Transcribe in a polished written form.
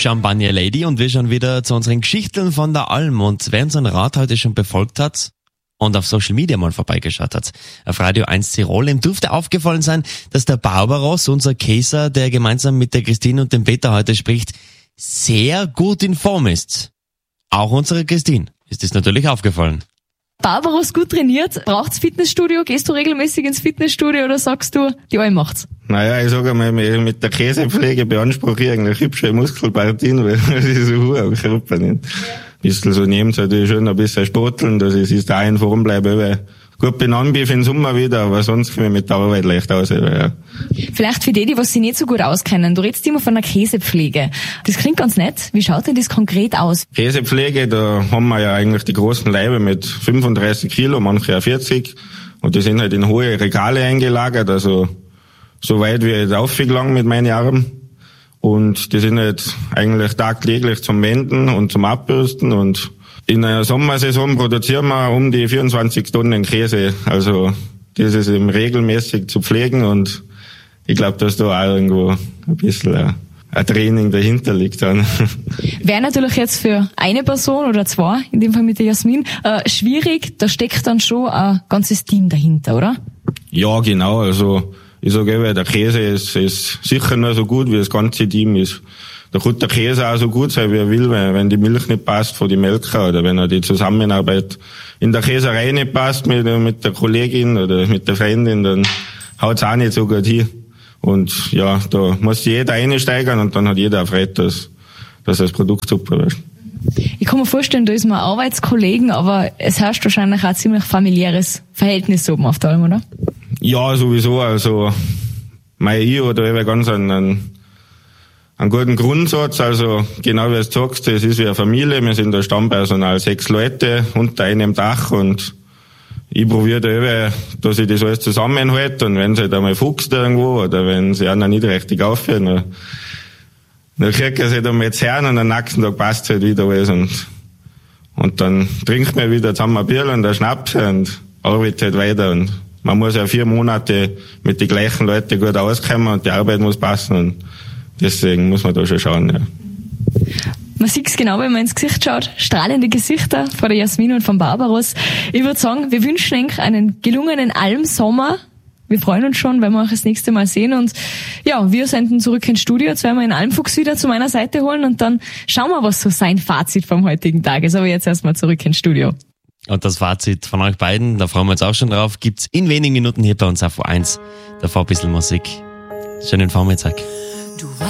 Champagner Lady und wir schauen wieder zu unseren Geschichten von der Alm. Und wer unseren Rat heute schon befolgt hat und auf Social Media mal vorbeigeschaut hat, auf Radio 1 Tirol, ihm dürfte aufgefallen sein, dass der Barbaros, unser Käser, der gemeinsam mit der Christine und dem Peter heute spricht, sehr gut in Form ist. Auch unsere Christine ist es natürlich aufgefallen. Barbaros gut trainiert, braucht's Fitnessstudio? Gehst du regelmäßig ins Fitnessstudio oder sagst du, die Alm macht's? Naja, ich sage einmal, mit der Käsepflege beanspruche ich eigentlich hübsche Muskelpartien, weil ich so hoch habe, ich nicht. Ein bisschen so nehmt's natürlich schon ein bisschen sporteln, dass ich da in Form bleibe, weil gut benannt bin für den Sommer wieder, aber sonst komme ich mit der Arbeit leicht aus. Ja. Vielleicht für die was sich nicht so gut auskennen. Du redest immer von der Käsepflege. Das klingt ganz nett. Wie schaut denn das konkret aus? Käsepflege, da haben wir ja eigentlich die großen Laibe mit 35 Kilo, manche auch 40. Und die sind halt in hohe Regale eingelagert, also so weit wie jetzt aufgelangt mit meinen Armen. Und die sind jetzt eigentlich tagtäglich zum Wenden und zum Abbürsten. Und in der Sommersaison produzieren wir um die 24 Tonnen Käse. Also das ist eben regelmäßig zu pflegen und ich glaube, dass da auch irgendwo ein bisschen ein Training dahinter liegt dann. Wäre natürlich jetzt für eine Person oder zwei, in dem Fall mit der Jasmin, schwierig. Da steckt dann schon ein ganzes Team dahinter, oder? Ja, genau. Also ich sage eben, der Käse ist sicher nur so gut, wie das ganze Team ist. Da kann der Käse auch so gut sein, wie er will, wenn die Milch nicht passt von den Melker oder wenn er die Zusammenarbeit in der Käserei nicht passt mit der Kollegin oder mit der Freundin, dann haut's auch nicht so gut hin. Und ja, da muss jeder einsteigern und dann hat jeder Freude, dass das Produkt super wird. Ich kann mir vorstellen, da ist man Arbeitskollegen, aber es herrscht wahrscheinlich auch ein ziemlich familiäres Verhältnis oben auf der Alm, oder? Ja, sowieso. Also ich oder eben ganz einen guten Grundsatz. Also genau wie du sagst, es ist wie eine Familie. Wir sind da Stammpersonal 6 Leute unter einem Dach und ich probiere da eben, dass ich das alles zusammenhalte und wenn es halt einmal fuchst irgendwo oder wenn sie einer nicht richtig aufhören, dann kriegt er sich da mal jetzt her und am nächsten Tag passt halt wieder alles und dann trinkt man wieder zusammen ein Bier und ein Schnaps und arbeitet halt weiter und man muss ja 4 Monate mit den gleichen Leuten gut auskommen und die Arbeit muss passen und deswegen muss man da schon schauen, ja. Man sieht es genau, wenn man ins Gesicht schaut. Strahlende Gesichter von der Jasmin und von Barbaros. Ich würde sagen, wir wünschen euch einen gelungenen Almsommer. Wir freuen uns schon, wenn wir euch das nächste Mal sehen. Und ja, wir senden zurück ins Studio. Jetzt werden wir den Almfuchs wieder zu meiner Seite holen und dann schauen wir, was so sein Fazit vom heutigen Tag ist. Aber jetzt erstmal zurück ins Studio. Und das Fazit von euch beiden, da freuen wir uns auch schon drauf, gibt's in wenigen Minuten hier bei uns auf 1. Davor ein bisschen Musik. Schönen Vormittag.